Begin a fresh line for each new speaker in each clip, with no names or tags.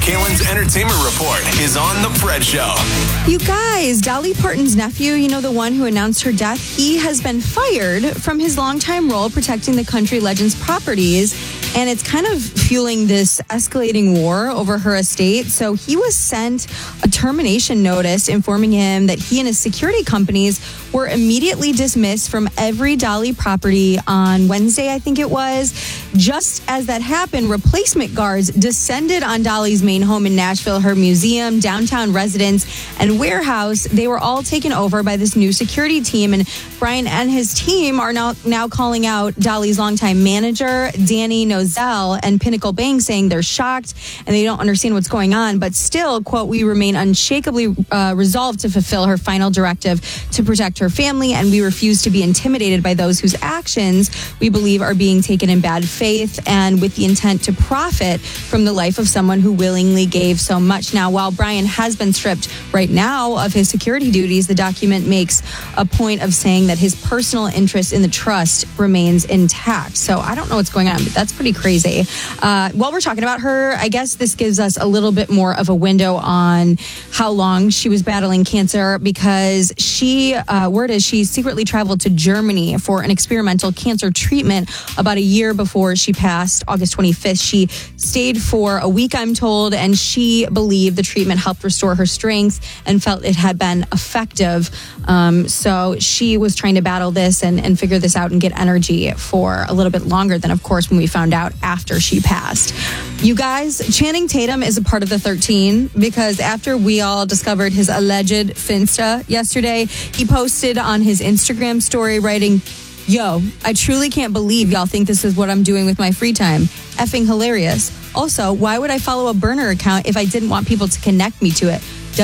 Kalen's Entertainment Report is on The Fred Show.
You guys, Dolly Parton's nephew, you know, the one who announced her death, he has been fired from his longtime role protecting the country legend's properties. And it's kind of fueling this escalating war over her estate. So he was sent a termination notice informing him that he and his security companies were immediately dismissed from every Dolly property on Wednesday, I think it was. Just as that happened, replacement guards descended on Dolly's main home in Nashville, her museum, downtown residence, and warehouse. They were all taken over by this new security team. And Brian and his team are now calling out Dolly's longtime manager, Danny Nozell, and Pinnacle Bank, saying they're shocked and they don't understand what's going on. But still, quote, we remain unshakably resolved to fulfill her final directive to protect her family, and we refuse to be intimidated by those whose actions we believe are being taken in bad faith and with the intent to profit from the life of someone who willingly gave so much. Now, while Brian has been stripped right now of his security duties, the document makes a point of saying that his personal interest in the trust remains intact. So I don't know what's going on, but that's pretty crazy. While we're talking about her, I guess this gives us a little bit more of a window on how long she was battling cancer, because word is she secretly traveled to Germany for an experimental cancer treatment about a year before she passed, August 25th. She stayed for a week, I'm told, and she believed the treatment helped restore her strength and felt it had been effective. So she was trying to battle this and figure this out and get energy for a little bit longer than, of course, when we found out after she passed. You guys, Channing Tatum is a part of the 13 because after we all discovered his alleged Finsta yesterday, he posted on his Instagram story writing, "Yo, I truly can't believe y'all think this is what I'm doing with my free time. Effing hilarious. Also, why would I follow a burner account if I didn't want people to connect me to it?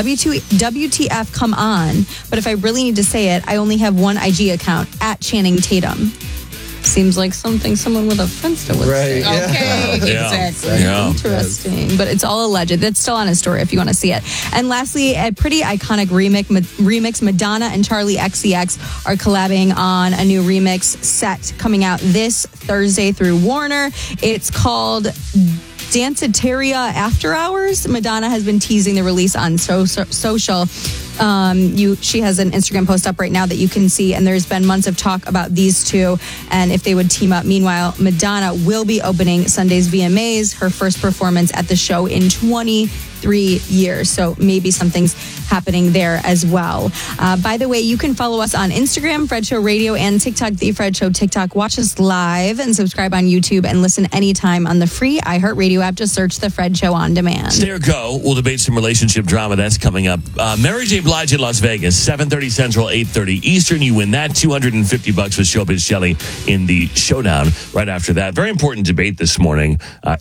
WTF, come on. But if I really need to say it, I only have one IG account, @Channing Tatum." Seems like something someone with a Finsta would say.
Yeah.
Okay, exactly.
Yeah.
Interesting. But it's all alleged. That's still on his story if you want to see it. And lastly, a pretty iconic remix. Madonna and Charlie XCX are collabing on a new remix set coming out this Thursday through Warner. It's called Danceteria After Hours. Madonna has been teasing the release on social. She has an Instagram post up right now that you can see, and there's been months of talk about these two and if they would team up. Meanwhile, Madonna will be opening Sunday's VMAs, her first performance at the show in 23 years. So maybe something's happening there as well. By the way, you can follow us on Instagram, Fred Show Radio, and TikTok, The Fred Show TikTok. Watch us live and subscribe on YouTube and listen anytime on the free iHeartRadio app. Just search The Fred Show on demand.
Stay or go. We'll debate some relationship drama. That's coming up. Mary J. Blige in Las Vegas, 7:30 Central, 8:30 Eastern. You win that $250 with Showbiz Shelley in the showdown right after that. Very important debate this morning.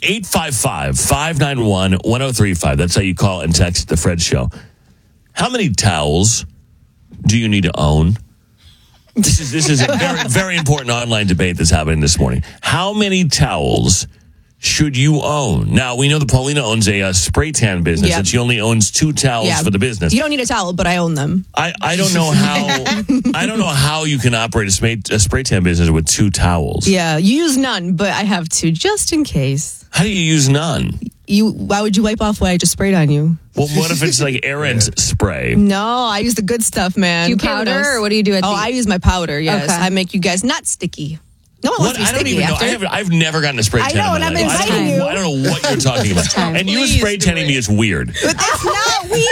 855-591-1035. That's how you call and text The Fred Show. How many towels do you need to own? This is a very, very important online debate that's happening this morning. How many towels should you own? Now, we know that Paulina owns a spray tan business, and she only owns 2 towels for the business.
You don't need a towel, but I own them.
I don't know how. I don't know how you can operate a spray tan business with 2 towels.
Yeah, you use none, but I have 2 just in case.
How do you use none?
Why would you wipe off what I just sprayed on you?
Well, what if it's like errant spray?
No, I use the good stuff, man.
Do you powder, or what do you do?
I use my powder. Yes,
Okay.
I make you guys not sticky. No one wants to be
I don't
sticky
even know.
after.
I've never gotten a spray tan.
I know, and I'm inviting you.
I don't know what you're talking about. And you spray tanning me is weird.
But that's not weird.